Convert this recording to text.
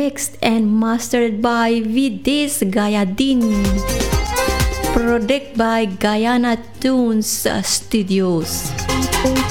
mixed and mastered by Videsh Gayadin. Product by Gayana Tunes Studios.